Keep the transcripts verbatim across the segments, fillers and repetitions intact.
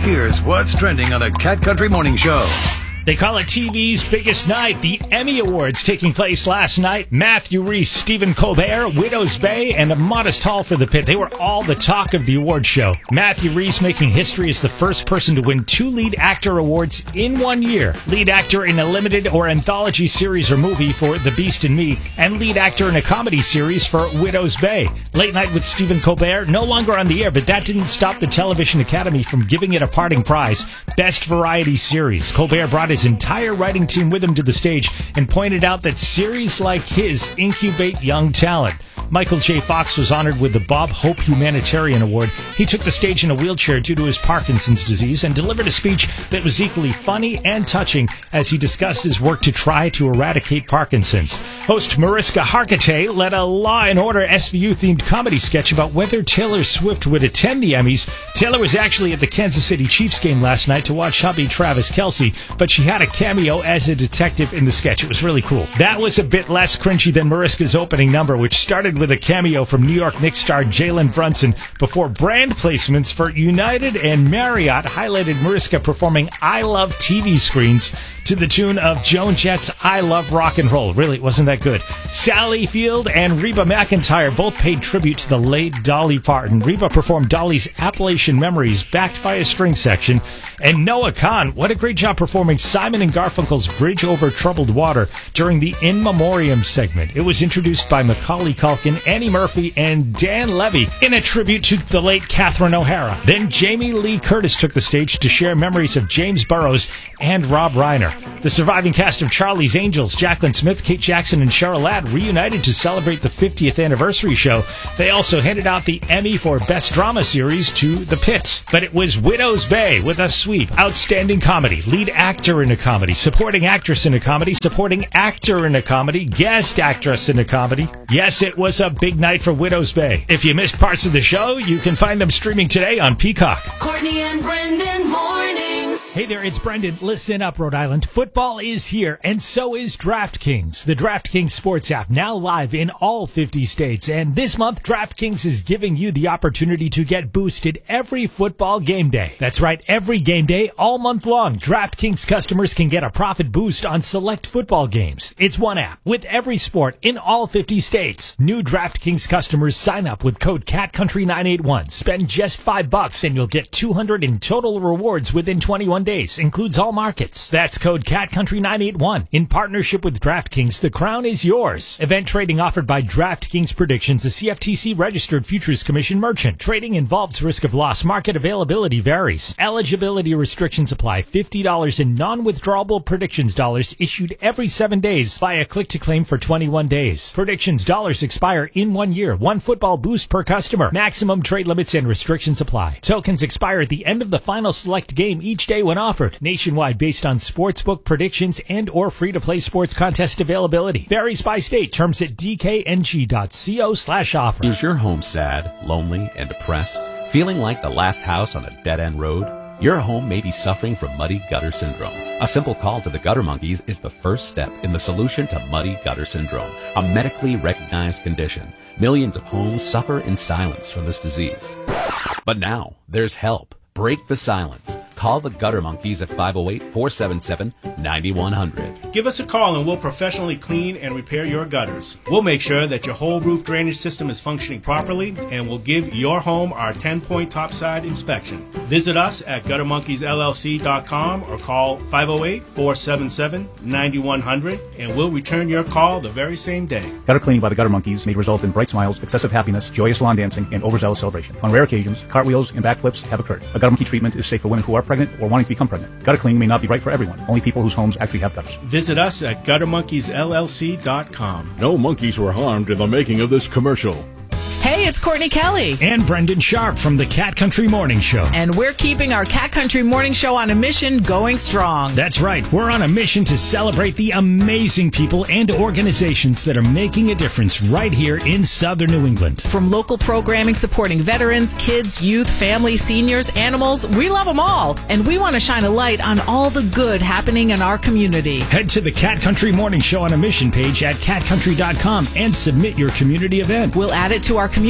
Here's what's trending on the Cat Country Morning Show. They call it T V's biggest night, the Emmy Awards taking place last night. Matthew Rhys, Stephen Colbert, Widows Bay, and a modest haul for the pit. They were all the talk of the award show. Matthew Rhys making history as the first person to win two lead actor awards in one year. Lead actor in a limited or anthology series or movie for The Beast and Me, and lead actor in a comedy series for Widows Bay. Late Night with Stephen Colbert, no longer on the air, but that didn't stop the Television Academy from giving it a parting prize, Best Variety Series. Colbert brought his entire writing team with him to the stage and pointed out that series like his incubate young talent. Michael J. Fox was honored with the Bob Hope Humanitarian Award. He took the stage in a wheelchair due to his Parkinson's disease and delivered a speech that was equally funny and touching as he discussed his work to try to eradicate Parkinson's. Host Mariska Hargitay led a Law and Order S V U-themed comedy sketch about whether Taylor Swift would attend the Emmys. Taylor was actually at the Kansas City Chiefs game last night to watch hubby Travis Kelce, but she had a cameo as a detective in the sketch. It was really cool. That was a bit less cringy than Mariska's opening number, which started with a cameo from New York Knicks star Jalen Brunson before brand placements for United and Marriott highlighted Mariska performing I Love T V screens to the tune of Joan Jett's I Love Rock and Roll. Really, it wasn't that good. Sally Field and Reba McEntire both paid tribute to the late Dolly Parton. Reba performed Dolly's Appalachian Memories backed by a string section. And Noah Kahan, what a great job performing Simon and Garfunkel's Bridge Over Troubled Water during the In Memoriam segment. It was introduced by Macaulay Culkin, Annie Murphy, and Dan Levy in a tribute to the late Catherine O'Hara. Then Jamie Lee Curtis took the stage to share memories of James Burrows and Rob Reiner. The surviving cast of Charlie's Angels, Jacqueline Smith, Kate Jackson, and Cheryl Ladd reunited to celebrate the fiftieth anniversary show. They also handed out the Emmy for Best Drama Series to The Pit. But it was Widows Bay with a sweep. Outstanding comedy, lead actor in a comedy, supporting actress in a comedy, supporting actor in a comedy, guest actress in a comedy. Yes, it was a big night for Widows Bay. If you missed parts of the show, you can find them streaming today on Peacock. Courtney and Brendan mornings. Hey there, it's Brendan. Listen up, Rhode Island. Football is here, and so is DraftKings. The DraftKings Sports app, now live in all fifty states. And this month, DraftKings is giving you the opportunity to get boosted every football game day. That's right, every game day, all month long. DraftKings customers can get a profit boost on select football games. It's one app with every sport in all fifty states. New DraftKings customers sign up with code cat country nine eight one. Spend just five bucks and you'll get two hundred in total rewards within twenty-one days. Includes all markets. That's code cat country nine eight one. In partnership with DraftKings, the crown is yours. Event trading offered by DraftKings Predictions, a C F T C registered Futures Commission merchant. Trading involves risk of loss. Market availability varies. Eligibility restrictions apply. fifty dollars in non-withdrawable predictions dollars issued every seven days by a click-to-claim for twenty-one days. Predictions dollars expire in one year. One football boost per customer. Maximum trade limits and restrictions apply. Tokens expire at the end of the final select game each day when offered. Nationwide based on sportsbook predictions and or free-to-play sports contest availability. Varies by state. Terms at d k n g dot co slash offer. Is your home sad, lonely, and depressed? Feeling like the last house on a dead-end road? Your home may be suffering from muddy gutter syndrome. A simple call to the Gutter Monkeys is the first step in the solution to muddy gutter syndrome, a medically recognized condition. Millions of homes suffer in silence from this disease. But now, there's help. Break the silence. Call the Gutter Monkeys at five oh eight, four seven seven, nine one zero zero. Give us a call and we'll professionally clean and repair your gutters. We'll make sure that your whole roof drainage system is functioning properly, and we'll give your home our ten-point topside inspection. Visit us at gutter monkeys l l c dot com or call five oh eight, four seven seven, nine one zero zero and we'll return your call the very same day. Gutter cleaning by the Gutter Monkeys may result in bright smiles, excessive happiness, joyous lawn dancing, and overzealous celebration. On rare occasions, cartwheels and backflips have occurred. A Gutter Monkey treatment is safe for women who are pregnant or wanting to become pregnant. Gutter cleaning may not be right for everyone. Only people whose homes actually have gutters. Visit us at gutter monkeys l l c dot com. No monkeys were harmed in the making of this commercial. Hey, it's Courtney Kelly. And Brendan Sharp from the Cat Country Morning Show. And we're keeping our Cat Country Morning Show on a mission going strong. That's right. We're on a mission to celebrate the amazing people and organizations that are making a difference right here in Southern New England. From local programming supporting veterans, kids, youth, families, seniors, animals, we love them all. And we want to shine a light on all the good happening in our community. Head to the Cat Country Morning Show on a mission page at cat country dot com and submit your community event. We'll add it to our community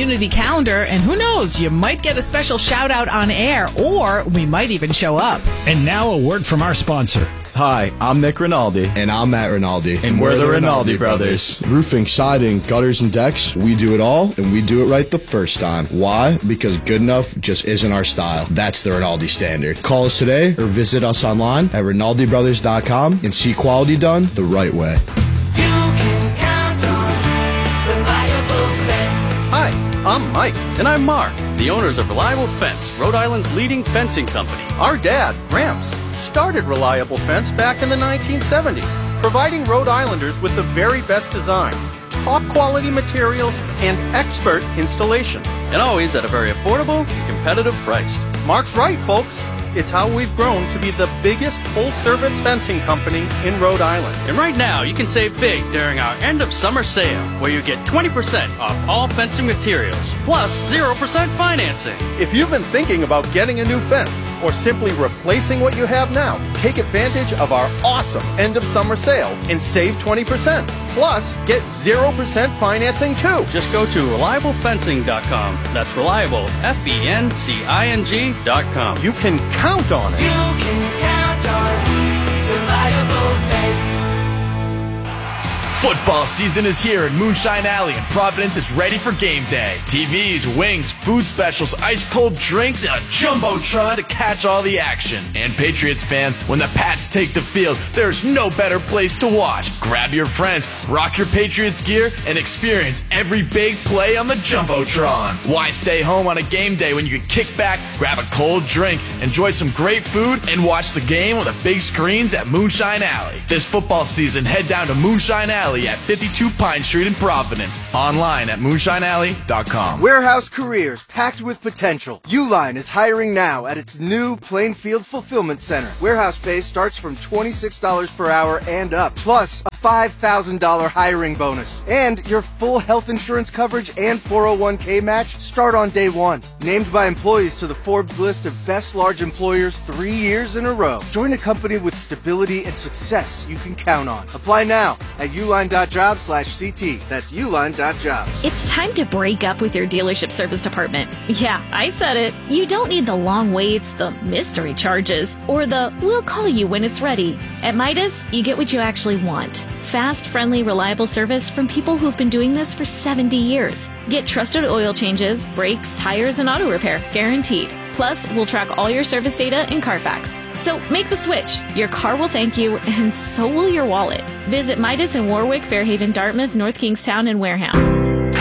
community calendar, and who knows, you might get a special shout out on air, or we might even show up. And now a word from our sponsor. Hi, I'm Nick Rinaldi. And I'm Matt Rinaldi. And, and we're, we're the Rinaldi, Rinaldi brothers. brothers. Roofing, siding, gutters, and decks, we do it all, and we do it right the first time. Why? Because good enough just isn't our style. That's the Rinaldi standard. Call us today or visit us online at rinaldi brothers dot com and see quality done the right way. You can count on Reliable Fence. Hi, I'm Mike. And I'm Mark, the owners of Reliable Fence, Rhode Island's leading fencing company. Our dad, Gramps, started Reliable Fence back in the nineteen seventies, providing Rhode Islanders with the very best design, top quality materials, and expert installation. And always at a very affordable and competitive price. Mark's right, folks. It's how we've grown to be the biggest full-service fencing company in Rhode Island. And right now, you can save big during our end-of-summer sale, where you get twenty percent off all fencing materials, plus zero percent financing. If you've been thinking about getting a new fence, or simply replacing what you have now, take advantage of our awesome end-of-summer sale and save twenty percent. Plus, get zero percent financing, too. Just go to reliable fencing dot com. That's reliable, F E N C I N G dot com. You can count on it. You can count on Reliable Fence. Football season is here at Moonshine Alley, and Providence is ready for game day. T Vs, wings, food specials, ice-cold drinks, and a jumbotron to catch all the action. And Patriots fans, when the Pats take the field, there's no better place to watch. Grab your friends, rock your Patriots gear, and experience every big play on the jumbotron. Why stay home on a game day when you can kick back, grab a cold drink, enjoy some great food, and watch the game on the big screens at Moonshine Alley? This football season, head down to Moonshine Alley at fifty-two Pine Street in Providence. Online at moonshine alley dot com. Warehouse careers packed with potential. Uline is hiring now at its new Plainfield Fulfillment Center. Warehouse pay starts from twenty-six dollars per hour and up, plus a five thousand dollars hiring bonus. And your full health insurance coverage and four oh one k match start on day one. Named by employees to the Forbes list of best large employers three years in a row. Join a company with stability and success you can count on. Apply now at uline dot job slash ct. That's uline dot jobs. It's time to break up with your dealership service department. Yeah, I said it. You don't need the long waits, the mystery charges, or the we'll call you when it's ready. At Midas, you get what you actually want. Fast, friendly, reliable service from people who've been doing this for seventy years. Get trusted oil changes, brakes, tires, and auto repair, guaranteed. Plus, we'll track all your service data in Carfax. So make the switch. Your car will thank you, and so will your wallet. Visit Midas in Warwick, Fairhaven, Dartmouth, North Kingstown, and Wareham.